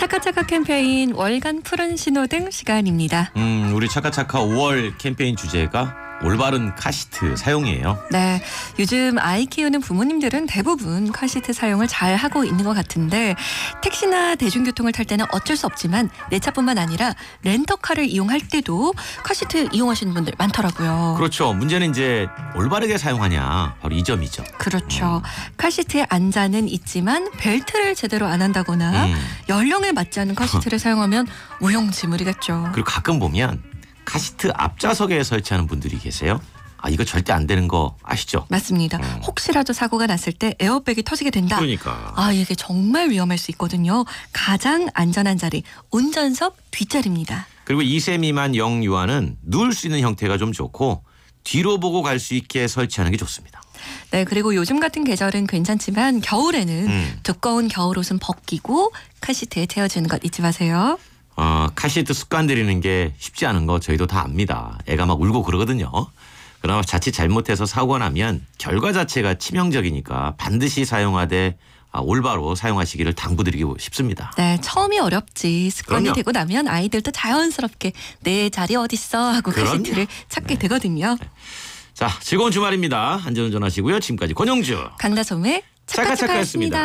차카차카 캠페인 월간 푸른 신호등 시간입니다. 우리 차카차카 5월 캠페인 주제가 올바른 카시트 사용이에요. 네, 요즘 아이 키우는 부모님들은 대부분 카시트 사용을 잘 하고 있는 것 같은데 택시나 대중교통을 탈 때는 어쩔 수 없지만 내 차뿐만 아니라 렌터카를 이용할 때도 카시트 이용하시는 분들 많더라고요. 그렇죠. 문제는 이제 올바르게 사용하냐 바로 이 점이죠. 그렇죠. 카시트에 앉아는 있지만 벨트를 제대로 안 한다거나 연령에 맞지 않은 카시트를 사용하면 무용지물이겠죠. 그리고 가끔 보면 카시트 앞좌석에 설치하는 분들이 계세요. 이거 절대 안 되는 거 아시죠? 맞습니다. 혹시라도 사고가 났을 때 에어백이 터지게 된다. 그러니까. 이게 정말 위험할 수 있거든요. 가장 안전한 자리, 운전석 뒷자리입니다. 그리고 2세 미만 영유아는 누울 수 있는 형태가 좀 좋고 뒤로 보고 갈 수 있게 설치하는 게 좋습니다. 네, 그리고 요즘 같은 계절은 괜찮지만 겨울에는 두꺼운 겨울옷은 벗기고 카시트에 태워주는 것 잊지 마세요. 카시트 습관 들이는 게 쉽지 않은 거 저희도 다 압니다. 애가 막 울고 그러거든요. 그러나 자칫 잘못해서 사고가 나면 결과 자체가 치명적이니까 반드시 사용하되 올바로 사용하시기를 당부드리고 싶습니다. 네, 처음이 어렵지 습관이 그럼요. 되고 나면 아이들도 자연스럽게 내 자리 어딨어 하고 그럼요. 카시트를 찾게 네. 되거든요. 자, 즐거운 주말입니다. 안전운전 하시고요. 지금까지 권영주 강다솜의 차카차카였습니다.